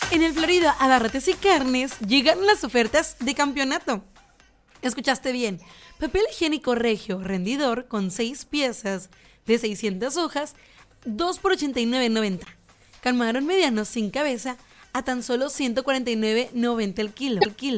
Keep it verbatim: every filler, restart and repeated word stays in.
En el Florida Abarrotes y Carnes llegaron las ofertas de campeonato. Escuchaste bien. Papel higiénico regio rendidor con seis piezas de seiscientas hojas, dos por ochenta y nueve noventa. Camarón mediano sin cabeza a tan solo ciento cuarenta y nueve noventa el kilo. El kilo.